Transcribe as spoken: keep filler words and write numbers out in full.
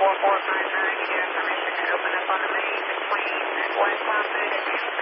four four five nine, you have permission to open up on the main between West Las Vegas and